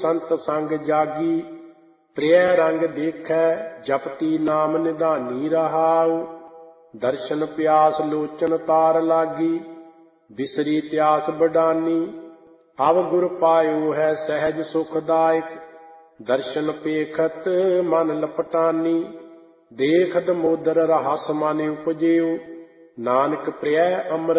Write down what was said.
ਸੰਤ ਸੰਗ ਜਾਗੀ। ਪ੍ਰਿਯ ਰੰਗ ਦੇਖੈ ਜਪਤੀ ਨਾਮ ਨਿਧਾਨੀ ਰਹਾਉ। ਦਰਸ਼ਨ ਪਿਆਸ ਲੋਚਨ ਤਾਰ ਲਾਗੀ, ਬਿਸਰੀ ਤਿਆਸ ਬਡਾਨੀ। ਅਵ ਗੁਰ ਪਾਇਓ ਹੈ ਸਹਿਜ ਸੁਖਦਾਇਕ, ਦਰਸ਼ਨ ਪੇਖਤ ਮਨ ਲਪਟਾਨੀ। ਦੇਖਤ ਮੋਦਰ ਰਹੱਸ ਮਨ ਉਪਜਿਓ, ਨਾਨਕ ਪ੍ਰਿਯ ਅੰਮ੍ਰਿਤ